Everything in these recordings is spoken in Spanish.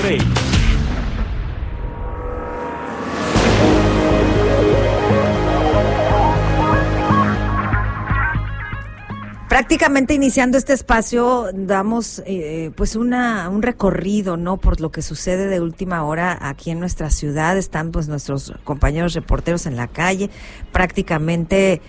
Prácticamente iniciando este espacio damos pues un recorrido, ¿no?, por lo que sucede de última hora aquí en nuestra ciudad. Están pues nuestros compañeros reporteros en la calle, prácticamente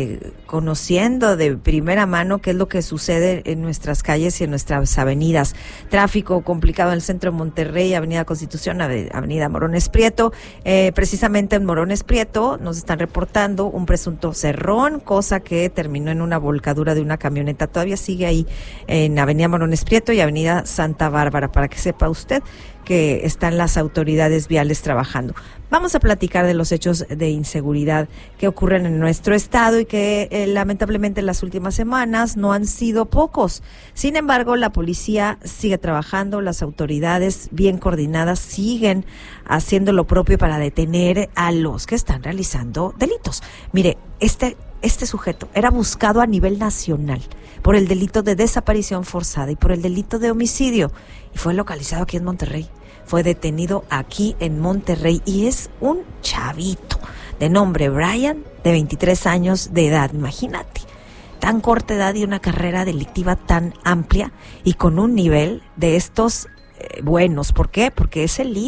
conociendo de primera mano qué es lo que sucede en nuestras calles y en nuestras avenidas. Tráfico complicado en el centro de Monterrey, Avenida Constitución, Avenida Morones Prieto. Precisamente en Morones Prieto nos están reportando un presunto cerrón, cosa que terminó en una volcadura de una camioneta. Todavía sigue ahí en Avenida Morones Prieto y Avenida Santa Bárbara, para que sepa usted que están las autoridades viales trabajando. Vamos a platicar de los hechos de inseguridad que ocurren en nuestro estado y que lamentablemente en las últimas semanas no han sido pocos. Sin embargo, la policía sigue trabajando, las autoridades bien coordinadas siguen haciendo lo propio para detener a los que están realizando delitos. Mire, este sujeto era buscado a nivel nacional por el delito de desaparición forzada y por el delito de homicidio y fue localizado aquí en Monterrey. Fue detenido aquí en Monterrey y es un chavito de nombre Brian, de 23 años de edad. Imagínate, tan corta edad y una carrera delictiva tan amplia y con un nivel de estos buenos. ¿Por qué? Porque es el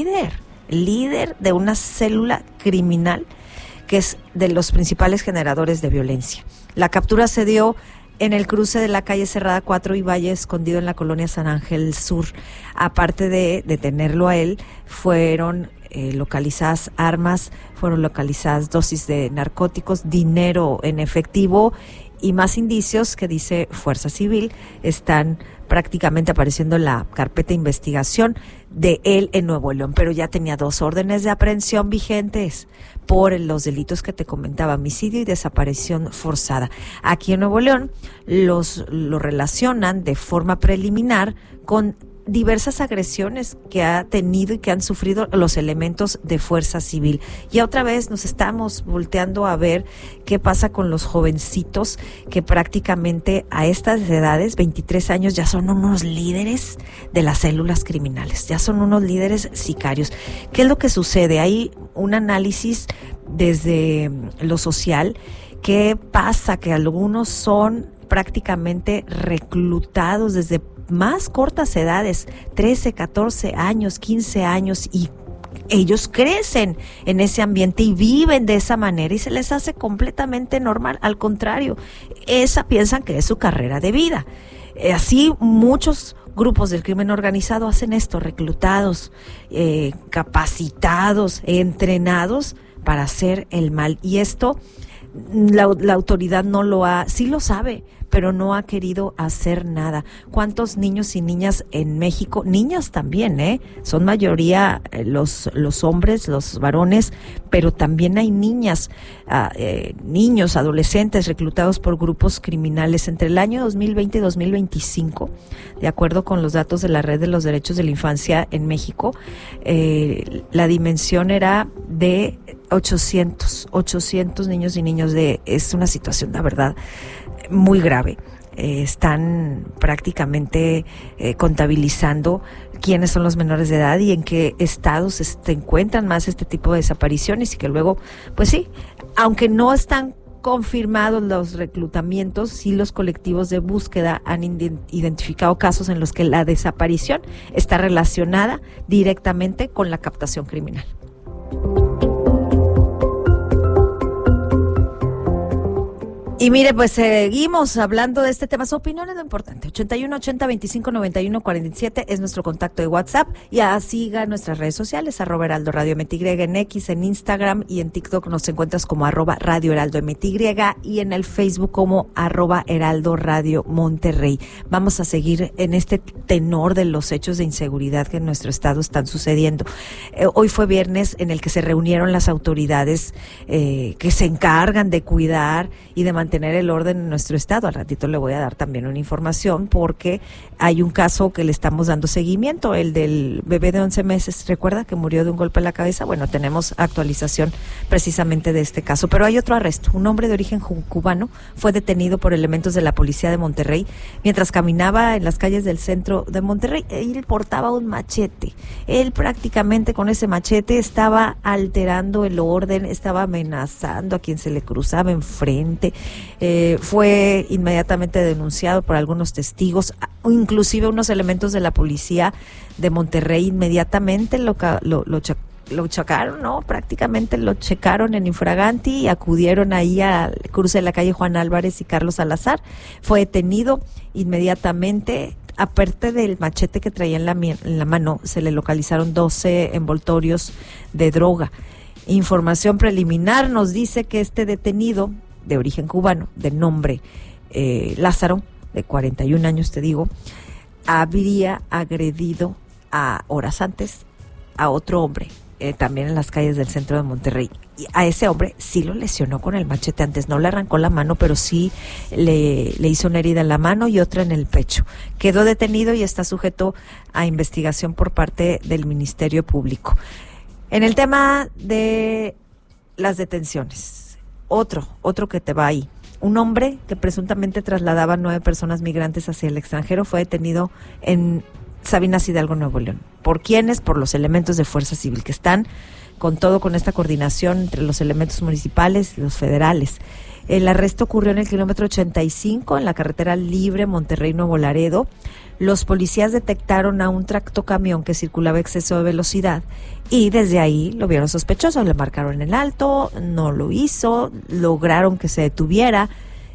líder de una célula criminal que es de los principales generadores de violencia. La captura se dio en el cruce de la calle Cerrada 4 y Valle Escondido en la colonia San Ángel Sur. Aparte de detenerlo a él, fueron localizadas armas, fueron localizadas dosis de narcóticos, dinero en efectivo y más indicios que, dice Fuerza Civil, están prácticamente apareciendo en la carpeta de investigación de él en Nuevo León, pero ya tenía 2 órdenes de aprehensión vigentes por los delitos que te comentaba, homicidio y desaparición forzada. Aquí en Nuevo León lo relacionan de forma preliminar con diversas agresiones que ha tenido y que han sufrido los elementos de Fuerza Civil. Y otra vez nos estamos volteando a ver qué pasa con los jovencitos que prácticamente a estas edades, 23 años, ya son unos líderes de las células criminales, ya son unos líderes sicarios. ¿Qué es lo que sucede? Hay un análisis desde lo social. ¿Qué pasa? Que algunos son prácticamente reclutados desde más cortas edades, 13, 14 años, 15 años, y ellos crecen en ese ambiente y viven de esa manera y se les hace completamente normal. Al contrario, piensan que es su carrera de vida. Así muchos grupos del crimen organizado hacen esto, reclutados, capacitados, entrenados para hacer el mal. Y esto la autoridad sí lo sabe, pero no ha querido hacer nada. ¿Cuántos niños y niñas en México? Niñas también, son mayoría los hombres, los varones, pero también hay niñas, niños, adolescentes reclutados por grupos criminales. Entre el año 2020 y 2025, de acuerdo con los datos de la Red de los Derechos de la Infancia en México, la dimensión era de 800 niños y niñas. Es una situación, la verdad, muy grave. Están prácticamente contabilizando quiénes son los menores de edad y en qué estados se encuentran más este tipo de desapariciones, y que luego, pues sí, aunque no están confirmados los reclutamientos, sí los colectivos de búsqueda han identificado casos en los que la desaparición está relacionada directamente con la captación criminal. Y mire, pues seguimos hablando de este tema. Su opinión es lo importante. 8180-2591-47 es nuestro contacto de WhatsApp. Y siga nuestras redes sociales, @Heraldo Radio MTY en X, en Instagram y en TikTok nos encuentras como @Radio Heraldo MTY y en el Facebook como @Heraldo Radio Monterrey. Vamos a seguir en este tenor de los hechos de inseguridad que en nuestro estado están sucediendo. Hoy fue viernes en el que se reunieron las autoridades que se encargan de cuidar y de mantener mantener el orden en nuestro estado. Al ratito le voy a dar también una información porque hay un caso que le estamos dando seguimiento, el del bebé de 11 meses, ¿recuerda que murió de un golpe en la cabeza? Bueno, tenemos actualización precisamente de este caso, pero hay otro arresto. Un hombre de origen cubano fue detenido por elementos de la policía de Monterrey mientras caminaba en las calles del centro de Monterrey. Él portaba un machete. Él prácticamente con ese machete estaba alterando el orden, estaba amenazando a quien se le cruzaba enfrente. Fue inmediatamente denunciado por algunos testigos, inclusive unos elementos de la policía de Monterrey inmediatamente lo checaron, ¿no? Prácticamente lo checaron en infraganti y acudieron ahí al cruce de la calle Juan Álvarez y Carlos Salazar. Fue detenido inmediatamente. Aparte del machete que traía en la mano, se le localizaron 12 envoltorios de droga. Información preliminar nos dice que este detenido de origen cubano, de nombre Lázaro, de 41 años te digo, habría agredido a horas antes a otro hombre, también en las calles del centro de Monterrey. Y a ese hombre sí lo lesionó con el machete antes, no le arrancó la mano, pero sí le hizo una herida en la mano y otra en el pecho. Quedó detenido y está sujeto a investigación por parte del Ministerio Público. En el tema de las detenciones, otro que te va ahí. Un hombre que presuntamente trasladaba 9 personas migrantes hacia el extranjero fue detenido en Sabinas Hidalgo, Nuevo León. ¿Por quiénes? Por los elementos de Fuerza Civil que están con esta coordinación entre los elementos municipales y los federales. El arresto ocurrió en el kilómetro 85 en la carretera libre Monterrey-Nuevo Laredo. Los policías detectaron a un tractocamión que circulaba a exceso de velocidad y desde ahí lo vieron sospechoso, le marcaron el alto, no lo hizo, lograron que se detuviera.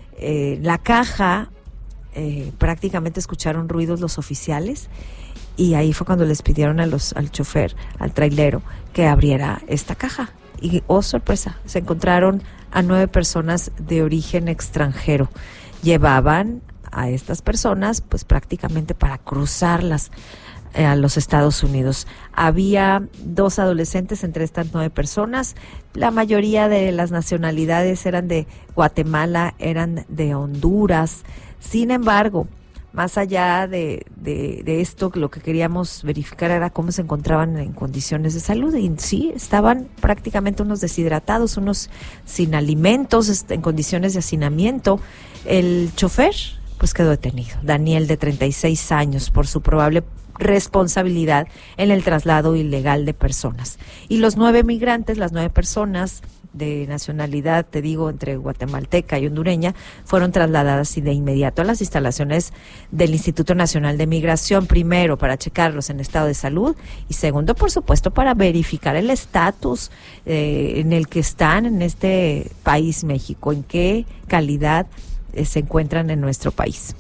La caja, prácticamente escucharon ruidos los oficiales y ahí fue cuando les pidieron al chofer, al trailero, que abriera esta caja. Y, oh sorpresa, se encontraron a 9 personas de origen extranjero. Llevaban a estas personas pues prácticamente para cruzarlas a los Estados Unidos. Había 2 adolescentes entre estas 9 personas. La mayoría de las nacionalidades eran de Guatemala, eran de Honduras. Sin embargo, más allá de esto, lo que queríamos verificar era cómo se encontraban en condiciones de salud. Y sí, estaban prácticamente unos deshidratados, unos sin alimentos, en condiciones de hacinamiento. El chofer pues quedó detenido, Daniel, de 36 años, por su probable responsabilidad en el traslado ilegal de personas. Y los 9 migrantes, las 9 personas de nacionalidad, te digo, entre guatemalteca y hondureña, fueron trasladadas de inmediato a las instalaciones del Instituto Nacional de Migración, primero para checarlos en estado de salud y segundo, por supuesto, para verificar el estatus en el que están en este país, México, en qué calidad se encuentran en nuestro país.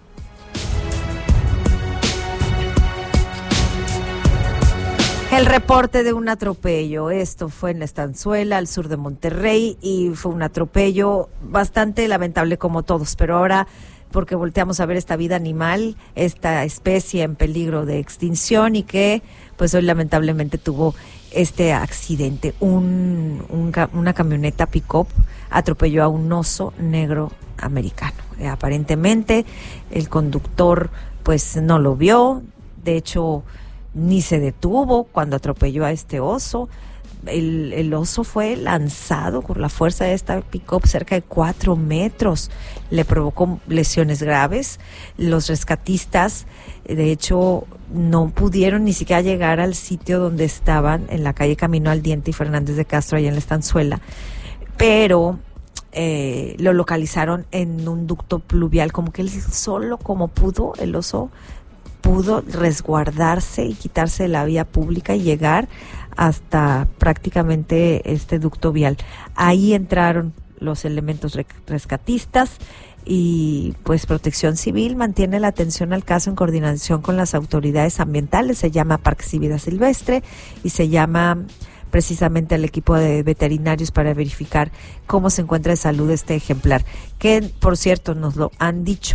El reporte de un atropello. Esto fue en la Estanzuela, al sur de Monterrey, y fue un atropello bastante lamentable como todos, pero ahora porque volteamos a ver esta vida animal, esta especie en peligro de extinción y que pues hoy lamentablemente tuvo este accidente. Una camioneta pick-up atropelló a un oso negro americano. Aparentemente el conductor pues no lo vio, de hecho ni se detuvo cuando atropelló a este oso. El oso fue lanzado por la fuerza de esta pick-up cerca de 4 metros. Le provocó lesiones graves. Los rescatistas, de hecho, no pudieron ni siquiera llegar al sitio donde estaban, en la calle Camino al Diente y Fernández de Castro, allá en la Estanzuela. Pero lo localizaron en un ducto pluvial, como que él solo como pudo, el oso pudo resguardarse y quitarse de la vía pública y llegar hasta prácticamente este ducto vial. Ahí entraron los elementos rescatistas y pues Protección Civil mantiene la atención al caso en coordinación con las autoridades ambientales. Se llama Parques y Vida Silvestre y se llama precisamente al equipo de veterinarios para verificar cómo se encuentra de salud este ejemplar, que por cierto nos lo han dicho,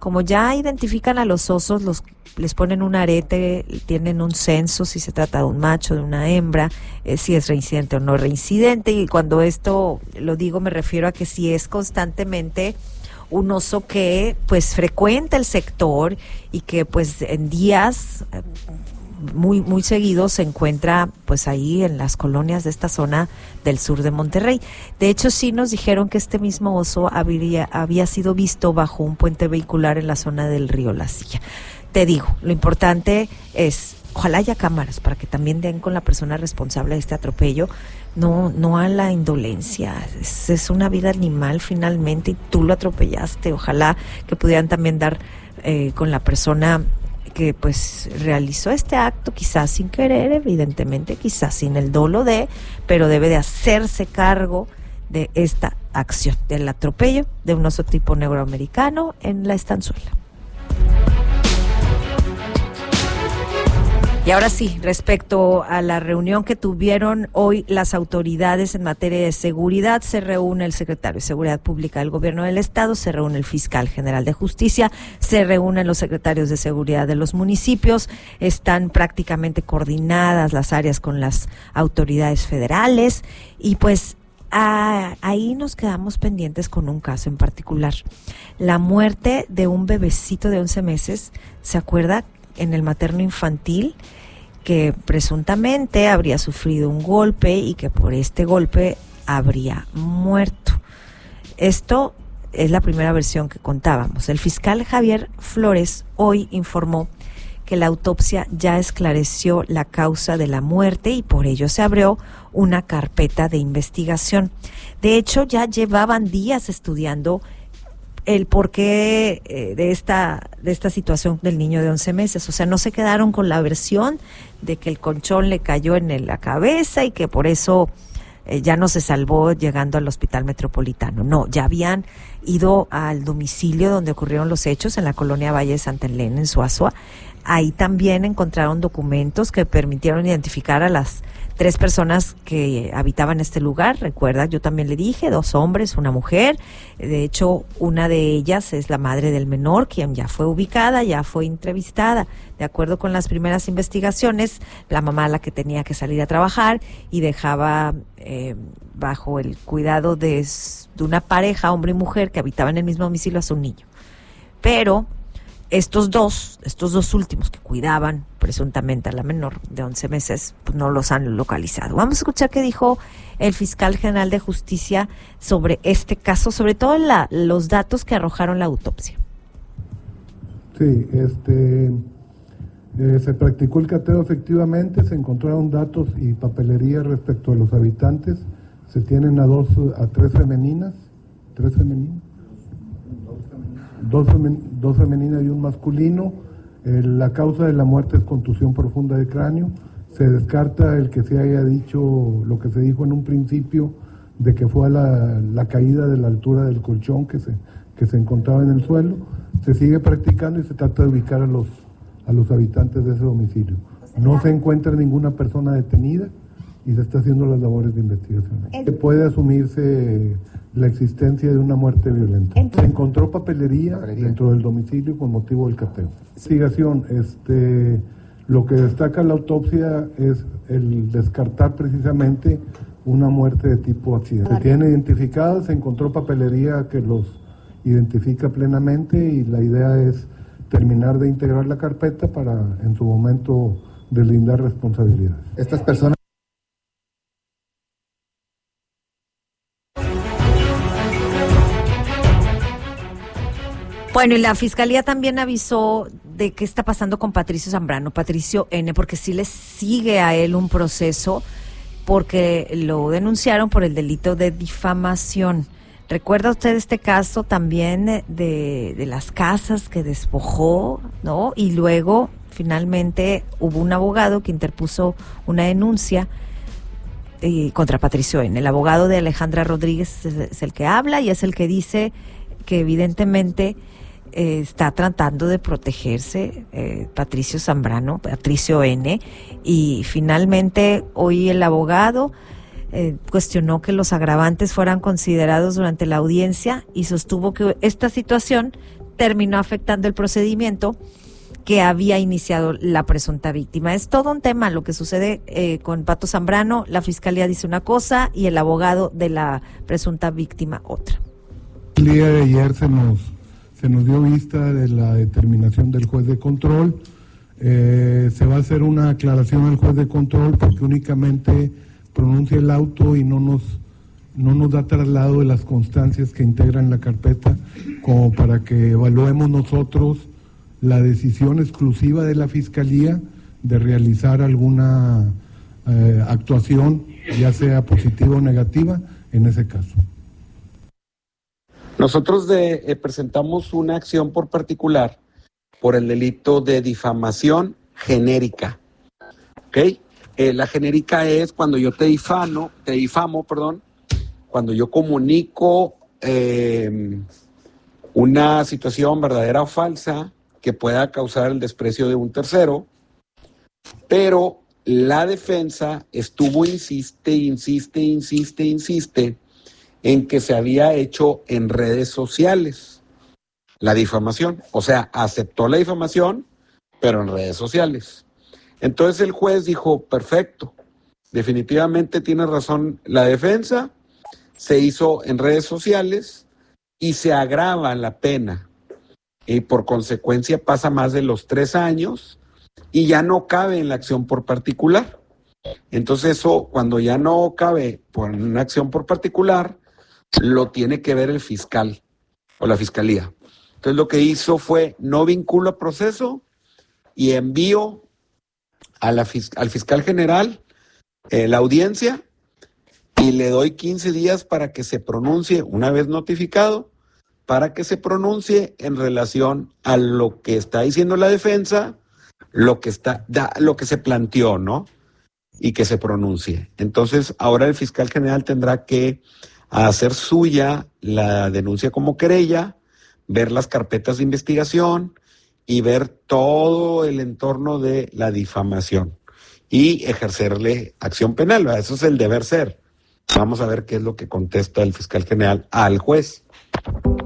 como ya identifican a los osos, les ponen un arete, tienen un censo si se trata de un macho, de una hembra, si es reincidente o no reincidente, y cuando esto lo digo me refiero a que si es constantemente un oso que pues frecuenta el sector y que pues en días muy seguido se encuentra pues ahí en las colonias de esta zona del sur de Monterrey. De hecho, sí nos dijeron que este mismo oso había sido visto bajo un puente vehicular en la zona del río La Silla. Te digo, lo importante es, ojalá haya cámaras para que también den con la persona responsable de este atropello, no a la indolencia. Es una vida animal finalmente y tú lo atropellaste. Ojalá que pudieran también dar con la persona que pues realizó este acto, quizás sin querer, evidentemente, quizás sin el dolo pero debe de hacerse cargo de esta acción, del atropello de un oso tipo neuroamericano en la estanzuela. Y ahora sí, respecto a la reunión que tuvieron hoy las autoridades en materia de seguridad, se reúne el secretario de Seguridad Pública del Gobierno del Estado, se reúne el fiscal general de Justicia, se reúnen los secretarios de seguridad de los municipios, están prácticamente coordinadas las áreas con las autoridades federales y pues ahí nos quedamos pendientes con un caso en particular. La muerte de un bebecito de 11 meses, ¿se acuerda? En el materno infantil, que presuntamente habría sufrido un golpe y que por este golpe habría muerto. Esto es la primera versión que contábamos. El fiscal Javier Flores hoy informó que la autopsia ya esclareció la causa de la muerte y por ello se abrió una carpeta de investigación. De hecho, ya llevaban días estudiando el porqué de esta situación del niño de 11 meses. O sea, no se quedaron con la versión de que el colchón le cayó en la cabeza y que por eso ya no se salvó llegando al hospital metropolitano. No, ya habían ido al domicilio donde ocurrieron los hechos, en la colonia Valle de Santa Elena, en Suazua. Ahí también encontraron documentos que permitieron identificar a las 3 personas que habitaban este lugar. Recuerda, yo también le dije, 2 hombres, una mujer. De hecho, una de ellas es la madre del menor, quien ya fue ubicada, ya fue entrevistada. De acuerdo con las primeras investigaciones, la mamá la que tenía que salir a trabajar y dejaba bajo el cuidado de una pareja, hombre y mujer, que habitaban en el mismo domicilio a su niño. Pero estos dos últimos que cuidaban presuntamente a la menor de 11 meses, pues no los han localizado. Vamos a escuchar qué dijo el fiscal general de Justicia sobre este caso, sobre todo los datos que arrojaron la autopsia. Sí, se practicó el cateo efectivamente, se encontraron datos y papelería respecto a los habitantes, se tienen a 3 femeninas, dos femeninas y un masculino. La causa de la muerte es contusión profunda de cráneo. Se descarta el que se haya dicho lo que se dijo en un principio de que fue la caída de la altura del colchón que se encontraba en el suelo. Se sigue practicando y se trata de ubicar a los habitantes de ese domicilio. No se encuentra ninguna persona detenida y se está haciendo las labores de investigación. Puede asumirse la existencia de una muerte violenta. Se encontró papelería dentro del domicilio con motivo del cateo. Investigación, lo que destaca la autopsia es el descartar precisamente una muerte de tipo accidente. Se tiene identificada, se encontró papelería que los identifica plenamente y la idea es terminar de integrar la carpeta para en su momento deslindar responsabilidades. Estas personas. Bueno, y la Fiscalía también avisó de qué está pasando con Patricio Zambrano, Patricio N., porque sí le sigue a él un proceso, porque lo denunciaron por el delito de difamación. ¿Recuerda usted este caso también de las casas que despojó, ¿no? Y luego, finalmente, hubo un abogado que interpuso una denuncia contra Patricio N. El abogado de Alejandra Rodríguez es el que habla y es el que dice que evidentemente está tratando de protegerse Patricio Zambrano, Patricio N., y finalmente hoy el abogado cuestionó que los agravantes fueran considerados durante la audiencia y sostuvo que esta situación terminó afectando el procedimiento que había iniciado la presunta víctima. Es todo un tema lo que sucede con Pato Zambrano. La fiscalía dice una cosa y el abogado de la presunta víctima otra. El día de ayer se nos dio vista de la determinación del juez de control. Se va a hacer una aclaración al juez de control porque únicamente pronuncia el auto y no nos da traslado de las constancias que integran la carpeta, como para que evaluemos nosotros la decisión exclusiva de la Fiscalía de realizar alguna actuación, ya sea positiva o negativa, en ese caso. Nosotros presentamos una acción por particular por el delito de difamación genérica. ¿Ok? La genérica es cuando yo te difamo, cuando yo comunico una situación verdadera o falsa que pueda causar el desprecio de un tercero, pero la defensa insiste en que se había hecho en redes sociales la difamación. O sea, aceptó la difamación, pero en redes sociales. Entonces el juez dijo, perfecto, definitivamente tiene razón la defensa, se hizo en redes sociales y se agrava la pena. Y por consecuencia pasa más de los 3 años y ya no cabe en la acción por particular. Entonces eso, cuando ya no cabe por una acción por particular, lo tiene que ver el fiscal o la fiscalía. Entonces lo que hizo fue no vinculo a proceso y envío al fiscal general la audiencia y le doy 15 días para que se pronuncie, una vez notificado, para que se pronuncie en relación a lo que está diciendo la defensa, lo que se planteó, ¿no? Y que se pronuncie. Entonces, ahora el fiscal general tendrá que hacer suya la denuncia como querella, ver las carpetas de investigación y ver todo el entorno de la difamación y ejercerle acción penal, ¿verdad? Eso es el deber ser. Vamos a ver qué es lo que contesta el fiscal general al juez.